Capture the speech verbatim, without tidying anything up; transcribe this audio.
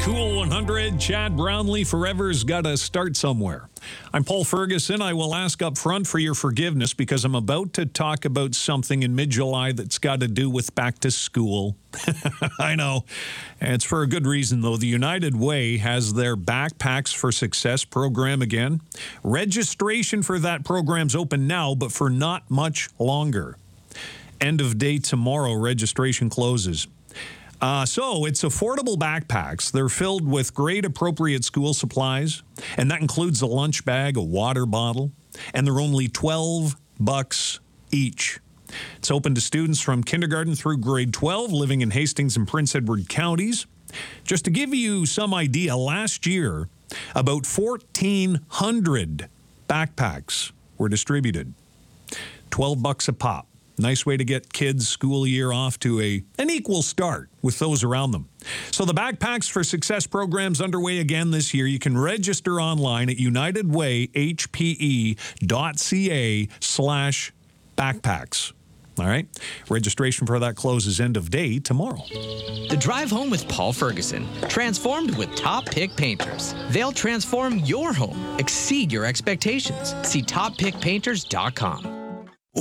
Cool one hundred, Chad Brownlee, Forever's got to start somewhere. I'm Paul Ferguson. I will ask up front for your forgiveness because I'm about to talk about something in mid-July that's got to do with back to school. I know. And it's for a good reason, though. The United Way has their Backpacks for Success program again. Registration for that program's open now, but for not much longer. End of day tomorrow, registration closes. Uh, so it's affordable backpacks. They're filled with great appropriate school supplies, and that includes a lunch bag, a water bottle, and they're only twelve bucks each. It's open to students from kindergarten through grade twelve living in Hastings and Prince Edward counties. Just to give you some idea, last year, about fourteen hundred backpacks were distributed. twelve bucks a pop. Nice way to get kids' school year off to a an equal start with those around them. So the Backpacks for Success program's underway again this year. You can register online at unitedwayhpe.ca slash backpacks. All right? Registration for that closes end of day tomorrow. The Drive Home with Paul Ferguson. Transformed with Top Pick Painters. They'll transform your home. Exceed your expectations. See top pick painters dot com.